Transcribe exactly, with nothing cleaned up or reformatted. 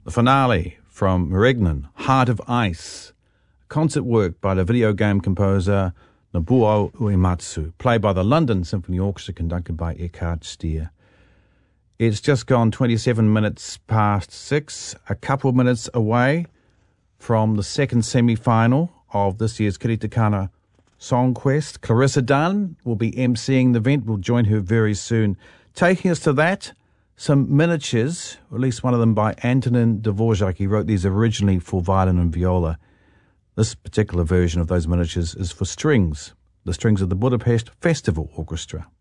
The finale from Merignone, Heart of Ice, concert work by the video game composer Nobuo Uematsu, played by the London Symphony Orchestra, conducted by Eckhard Stier. It's just gone twenty-seven minutes past six, a couple of minutes away from the second semi-final of this year's Kiritakana Song Quest. Clarissa Dunn will be emceeing the event. We'll join her very soon. Taking us to that, some miniatures, or at least one of them by Antonin Dvorak. He wrote these originally for violin and viola. This particular version of those miniatures is for strings, the strings of the Budapest Festival Orchestra.